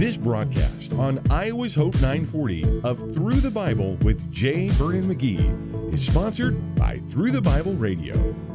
This broadcast on Iowa's Hope 940 of Through the Bible with J. Vernon McGee is sponsored by Through the Bible Radio.